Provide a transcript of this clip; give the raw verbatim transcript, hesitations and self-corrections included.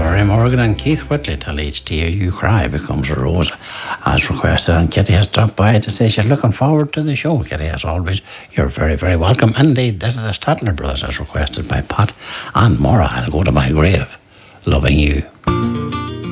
Ray Morgan and Keith Whitley till each tear you cry becomes a rose, as requested. And Kitty has dropped by to say she's looking forward to the show. Kitty, as always, you're very, very welcome. Indeed, this is the Statler Brothers as requested by Pat and Maura. I'll go to my grave loving you.